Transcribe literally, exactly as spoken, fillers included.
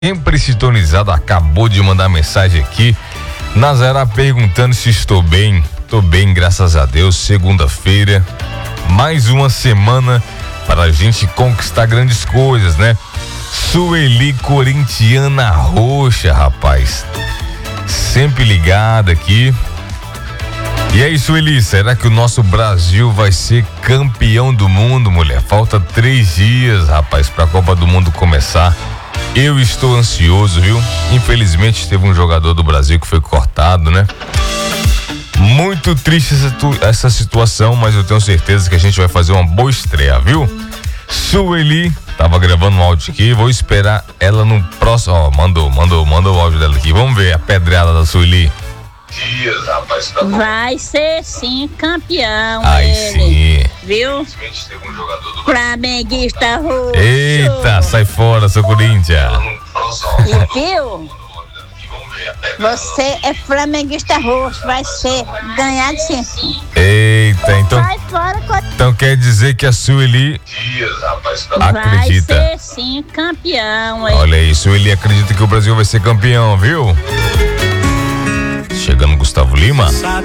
Sempre sintonizado, acabou de mandar mensagem aqui. Nazaré perguntando se estou bem. Tô bem, graças a Deus. Segunda-feira, mais uma semana para a gente conquistar grandes coisas, né? Sueli, corintiana roxa, rapaz. Sempre ligada aqui. E aí, Sueli, será que o nosso Brasil vai ser campeão do mundo, mulher? Falta três dias, rapaz, para a Copa do Mundo começar. Eu estou ansioso, viu? Infelizmente teve um jogador do Brasil que foi cortado, né? Muito triste essa, essa situação, mas eu tenho certeza que a gente vai fazer uma boa estreia, viu? Sueli, tava gravando um áudio aqui, vou esperar ela no próximo. Ó, mandou, mandou, mandou o áudio dela aqui. Vamos ver a pedrada da Sueli. Dias, rapaz, tá vai ser sim campeão. Aí ele, sim. Viu? Flamenguista roxo. Eita, sai fora, seu Corinthians. E viu? Você é flamenguista roxo, vai ser ganhar sim. Eita, então. Sai fora, então quer dizer que a Sueli acredita. Vai ser sim campeão. Olha aí, Sueli acredita que o Brasil vai ser campeão, viu? Chegando Gustavo Lima.